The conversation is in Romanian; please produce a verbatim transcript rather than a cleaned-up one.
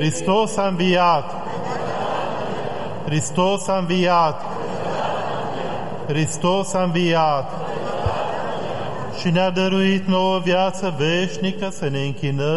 Hristos a înviat! Hristos a înviat! Hristos a înviat! Și ne-a dăruit nouă viață veșnică, să ne închinăm